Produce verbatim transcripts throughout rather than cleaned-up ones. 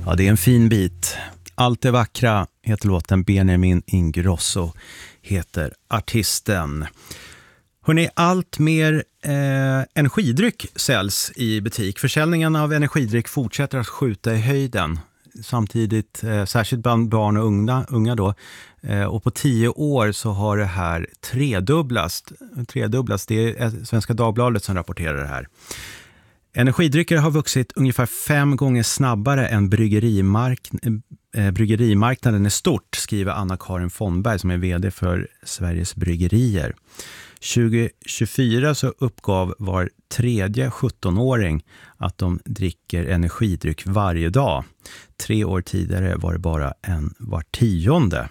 Ja, det är en fin bit. Allt det vackra heter låten. Benjamin Ingrosso heter artisten. Hörrni, allt mer eh, energidryck säljs i butik. Försäljningen av energidryck fortsätter att skjuta i höjden. Samtidigt, eh, särskilt bland barn och unga, unga då. Eh, och på tio år så har det här tredubblats. tredubblats. Det är Svenska Dagbladet som rapporterar det här. Energidrycker har vuxit ungefär fem gånger snabbare än bryggerimark- eh, bryggerimarknaden är stort, skriver Anna-Karin Fondberg som är vd för Sveriges Bryggerier. tjugo tjugofyra så uppgav var tredje sjuttonåring att de dricker energidryck varje dag. Tre år tidigare var det bara en var tionde.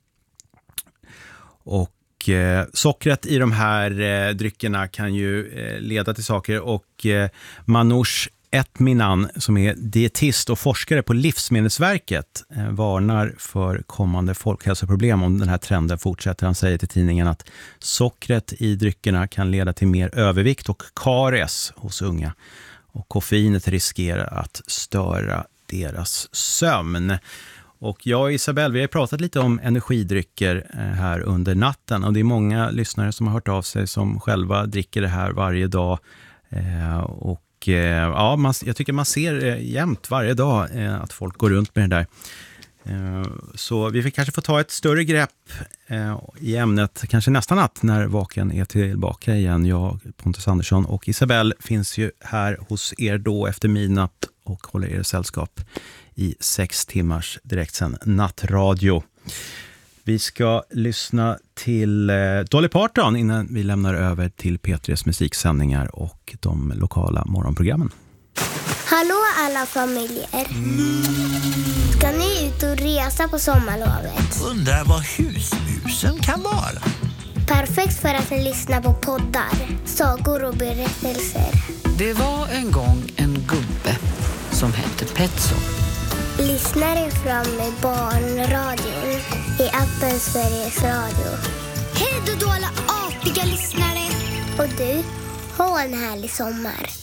Och eh, sockret i de här eh, dryckerna kan ju eh, leda till saker, och eh, Manoush Etminan som är dietist och forskare på Livsmedelsverket eh, varnar för kommande folkhälsoproblem om den här trenden fortsätter. Han säger till tidningen att sockret i dryckerna kan leda till mer övervikt och karies hos unga, och koffeinet riskerar att störa deras sömn. Och jag och Isabelle, vi har pratat lite om energidrycker här under natten, och det är många lyssnare som har hört av sig som själva dricker det här varje dag. Eh, och eh, ja, man, jag tycker man ser eh, jämt varje dag eh, att folk går runt med det där. Eh, så vi kanske får ta ett större grepp eh, i ämnet, kanske nästa natt när Vaken är tillbaka igen. Jag, Pontus Andersson och Isabelle finns ju här hos er då efter midnatt och håller er sällskap i sex timmars direktsänd nattradio. Vi ska lyssna till eh, Dolly Parton innan vi lämnar över till P tre:s musiksändningar och de lokala morgonprogrammen. Hallå alla familjer. Ska ni ut och resa på sommarlovet? Undrar vad husmusen kan vara. Perfekt för att ni lyssnar på poddar, sagor och berättelser. Det var en gång en gubbe som hette Petso. Lyssnar fram med barnradion i appen Sveriges Radio. Hej då alla artiga lyssnare. Och du, ha en härlig sommar.